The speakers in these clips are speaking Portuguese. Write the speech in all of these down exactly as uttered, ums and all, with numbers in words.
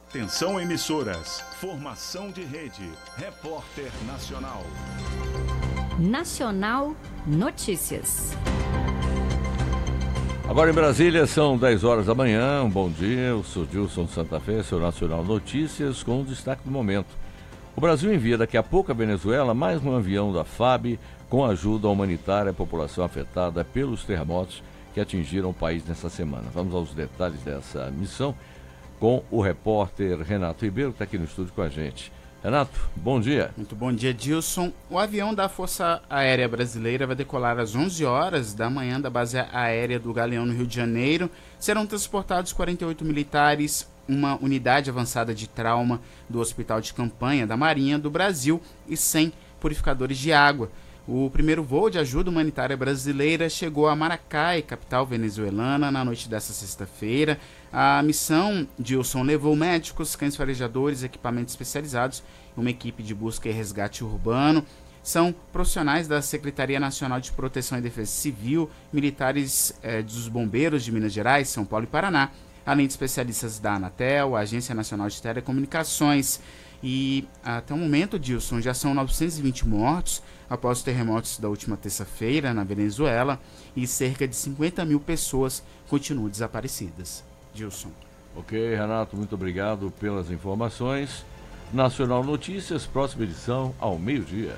Atenção emissoras, formação de rede, Repórter Nacional. Nacional Notícias. Agora em Brasília são dez horas da manhã, um bom dia, eu sou Dilson Santa Fé, seu Nacional Notícias com o destaque do momento. O Brasil envia daqui a pouco à Venezuela mais um avião da F A B com ajuda humanitária à população afetada pelos terremotos que atingiram o país nessa semana. Vamos aos detalhes dessa missão com o repórter Renato Ribeiro, que está aqui no estúdio com a gente. Renato, bom dia. Muito bom dia, Dilson. O avião da Força Aérea Brasileira vai decolar às onze horas da manhã da base aérea do Galeão, no Rio de Janeiro. Serão transportados quarenta e oito militares, uma unidade avançada de trauma do Hospital de Campanha da Marinha do Brasil e cem purificadores de água. O primeiro voo de ajuda humanitária brasileira chegou a Maracay, capital venezuelana, na noite desta sexta-feira. A missão, Dilson, levou médicos, cães farejadores, equipamentos especializados e uma equipe de busca e resgate urbano. São profissionais da Secretaria Nacional de Proteção e Defesa Civil, militares eh, dos bombeiros de Minas Gerais, São Paulo e Paraná, além de especialistas da Anatel, a Agência Nacional de Telecomunicações. E até o momento, Dilson, já são novecentos e vinte mortos após os terremotos da última terça-feira na Venezuela e cerca de cinquenta mil pessoas continuam desaparecidas. Dilson. Ok, Renato, muito obrigado pelas informações. Nacional Notícias, próxima edição ao meio-dia.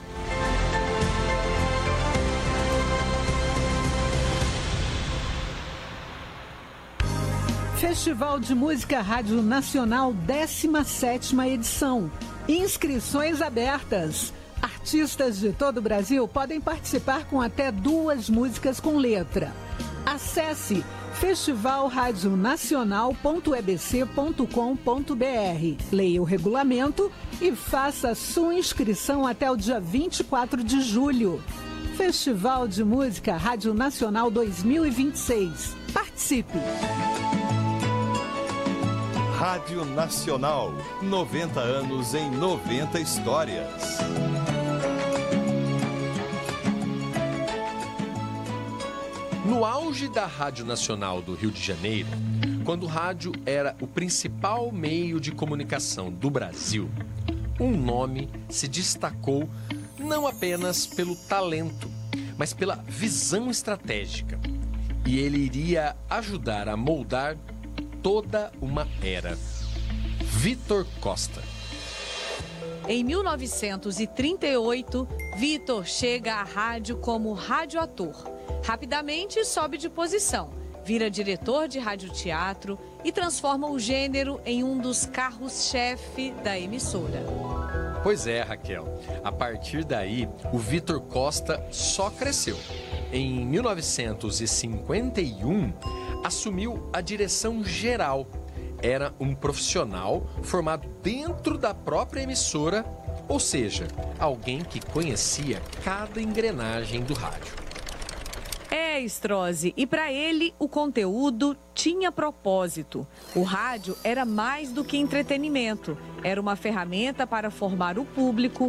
Festival de Música Rádio Nacional, décima sétima edição. Inscrições abertas. Artistas de todo o Brasil podem participar com até duas músicas com letra. Acesse festival rádio nacional ponto e b c ponto com ponto b r. Leia o regulamento e faça sua inscrição até o dia vinte e quatro de julho. Festival de Música Rádio Nacional dois mil e vinte e seis. Participe! Rádio Nacional, noventa anos em noventa histórias. No auge da Rádio Nacional do Rio de Janeiro, quando o rádio era o principal meio de comunicação do Brasil, um nome se destacou não apenas pelo talento, mas pela visão estratégica. E ele iria ajudar a moldar toda uma era. Vitor Costa. Em mil novecentos e trinta e oito, Vitor chega à rádio como radioator. Rapidamente sobe de posição, vira diretor de radioteatro e transforma o gênero em um dos carros-chefe da emissora. Pois é, Raquel. A partir daí, o Vitor Costa só cresceu. Em mil novecentos e cinquenta e um, assumiu a direção geral. Era um profissional formado dentro da própria emissora, ou seja, alguém que conhecia cada engrenagem do rádio. É, Strozzi, e para ele o conteúdo tinha propósito. O rádio era mais do que entretenimento, era uma ferramenta para formar o público